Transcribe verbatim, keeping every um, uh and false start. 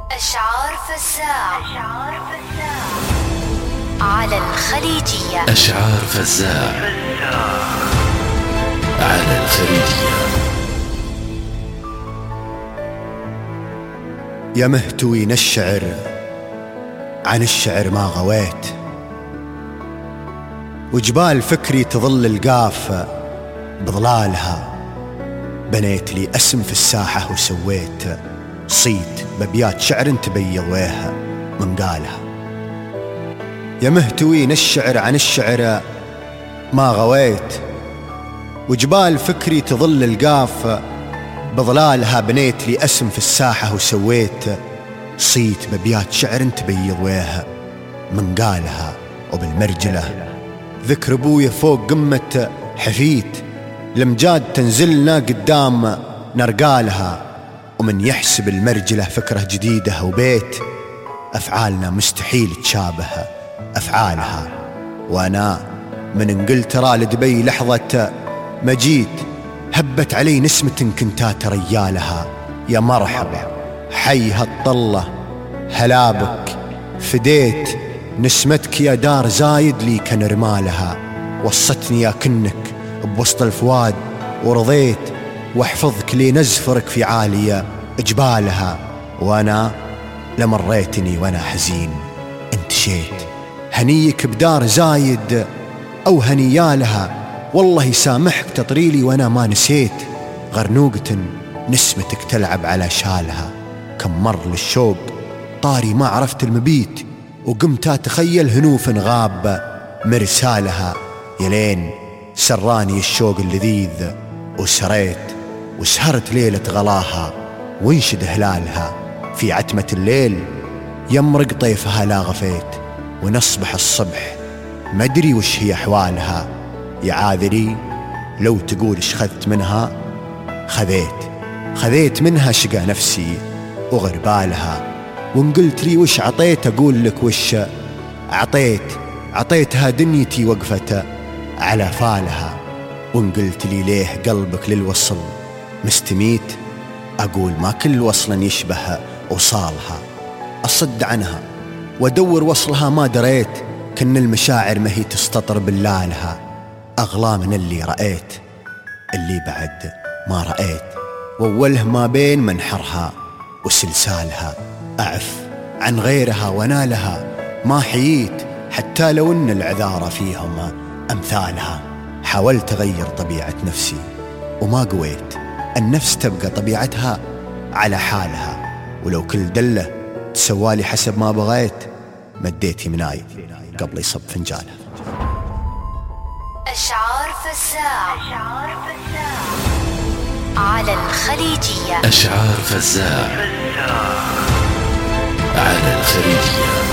أشعار فزاع على الخليجية. أشعار فزاع على الخليجية. يا مهتوين الشعر عن الشعر ما غويت، وجبال فكري تظل القافة بظلالها. بنيت لي اسم في الساحة وسويت صيت بأبيات شعر تبيض ويها من قالها. يا مهتوين الشعر عن الشعر ما غويت، وجبال فكري تظل القافة بظلالها. بنيت لي اسم في الساحة وسويت صيت بأبيات شعر تبيض ويها من قالها. وبالمرجلة ذكر ابويا فوق قمة حفيت، لمجاد تنزلنا قدام نرقالها. ومن يحسب المرجلة فكرة جديدة وبيت، أفعالنا مستحيل تشابه أفعالها. وأنا من انقلترا لدبي لحظة مجيت، هبت علي نسمة كنتات ريالها. يا مرحبا حي هالطلة هلابك، فديت نسمتك يا دار زايد لي كنرمالها. وصتني يا كنك بوسط الفواد ورضيت، واحفظك لي نزفرك في عالية جبالها. وانا لمريتني وانا حزين انتشيت، هنيك بدار زايد او هنيالها. والله يسامحك تطريلي وانا ما نسيت، غرنوقة نسمتك تلعب على شالها. كم مر للشوق طاري ما عرفت المبيت، وقمت اتخيل هنوف غاب مرسالها. يلين سراني الشوق اللذيذ وسريت، وسهرت ليلة غلاها وانشد هلالها. في عتمة الليل يمرق طيفها لا غفيت، ونصبح الصبح مدري وش هي أحوالها. يا عاذري لو تقول اش خذت منها، خذيت خذيت منها شقى نفسي وغربالها. وان قلت لي وش عطيت أقول لك وش عطيت، عطيتها دنيتي وقفت على فالها. وان قلت لي ليه قلبك للوصل مستميت، أقول ما كل وصل يشبه وصالها. أصد عنها وادور وصلها ما دريت، كن المشاعر ما هي تستطر باللالها. أغلى من اللي رأيت اللي بعد ما رأيت، ووله ما بين منحرها وسلسالها. أعف عن غيرها ونالها ما حييت، حتى لو ان العذار فيهم أمثالها. حاولت أغير طبيعة نفسي وما قويت، النفس تبقى طبيعتها على حالها. ولو كل دلة تسوالي حسب ما بغيت، مديت يمناي قبل يصب فنجالها. أشعار فزاع على الخليجية. أشعار فزاع على الخليجية.